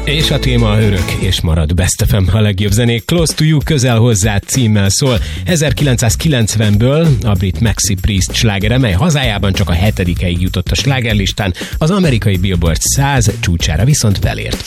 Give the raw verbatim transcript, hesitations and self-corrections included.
És a téma örök és marad Best ef em, a legjobb zenék. Close to You, közel hozzá címmel szól. ezerkilencszázkilencvenből a brit Maxi Priest slágere, mely hazájában csak a hetedik helyig jutott a slágerlistán, az amerikai Billboard száz csúcsára viszont felért.